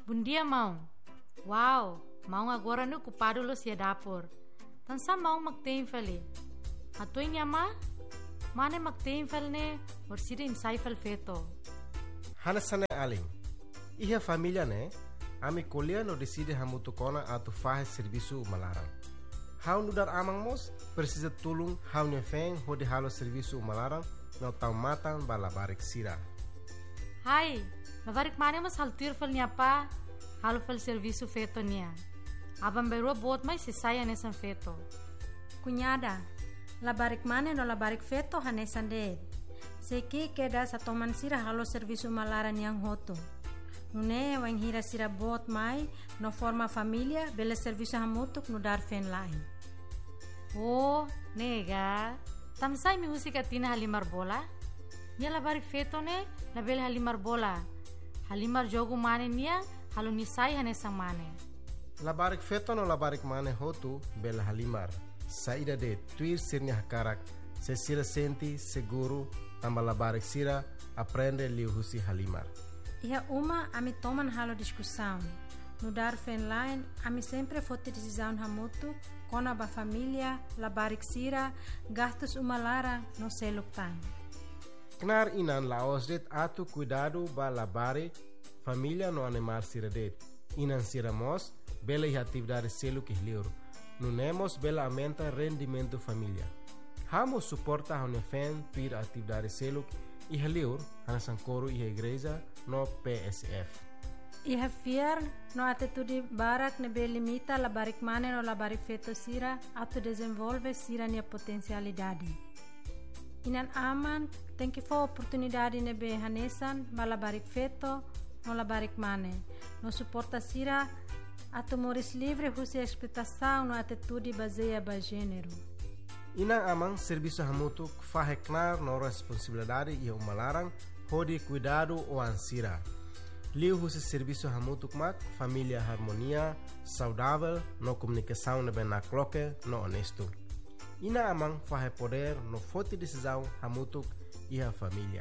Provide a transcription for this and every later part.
bom dia, Mau. Wow, Mau agora no ocupado lo sia dapur. Tansa Mau magteenfali. Atoy niya ma? Mane magteenfal ne, or sida insaifal feto. Hanasane aling. Iha família ne, ami kolia no decide hamutu kona atu fahe serviço malaran. Hau nudar amang mos, precisa tulung hau ne feng hodi halo serviço malaran no tau matan balabarik sira. Hai, labarik mane mas haltir fal niya pa, halo fal serviço feto niya. Abang berua bot mai se saya nesan feto. Cunhada, labarik mane no labarik feto hanesan de. Seki queda sa toman sira halo serviço malaran yang hoto. Nune wang hira sira bot mai no forma família bela serviço hamutuk no dar fen lain. Oh, nega. Tamsay mi musika tina halimar bola? Nia labarik feto ne, label halimar bola. Halimar jogo mane nia, halo nisay hanesang mane. Labarik feto no labarik mane hotu bela halimar. Saída de tuir sirnya hakarak, se sira senti seguro tamba labarik sira aprende liu husi halimar. Ia uma ami toman halo discussão. No dar fen line, ami sempre fote decisão hamutu, kona ba família, labarik sira, gastos umalara no seluktan. Knar inan laos det atu cuidado ba labare família no animal sira det. Inan sira mos, bela e atividade seluk ihliur. Nunemos bela aumenta rendimento família. Hamo suporta hone fen tuir atividade seluk ihliur, hanasan coro e igreja no PSF. Ia fiar no atitude barak nebe limita labarik mane no labarik feto sira auto desenvolve sira nia potencialidade. Inan aman tem que for oportunidade nebe hanesan ba labarik feto no labarik mane. No suporta sira auto moris livre husi expectação no atitude baseia ba gênero. Inang amang serviço hamutuk faheknar no responsabilidade e umalarang hodi cuidado o ansira. Liu husi serviço hamutuk mak família harmonia, saudável, no comunicação nebe na cloque, no honesto. Ina amang fahe poder no forte decisão hamutuk e a família.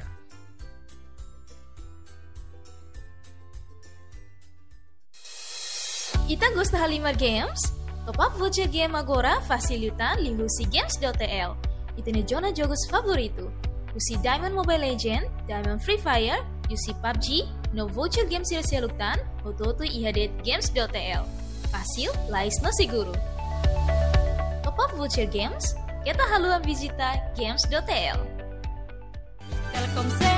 Ita gosta Halimar Games? Top up voucher game agora facilitan li husi games.tl. Ita ne jona jogos favorito. Husi Diamond Mobile Legend, Diamond Free Fire, UC PUBG, no voucher game sila-siluktan, hototo ihadet games.tl. Fácil, lais no seguro. Top up voucher games, kita haluan visita games.tl. Telkomsel.